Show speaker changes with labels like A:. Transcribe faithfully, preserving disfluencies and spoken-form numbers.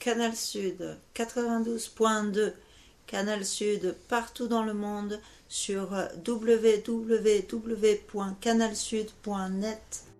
A: Canal Sud quatre-vingt-douze point deux, Canal Sud partout dans le monde sur w w w point canal sud point net.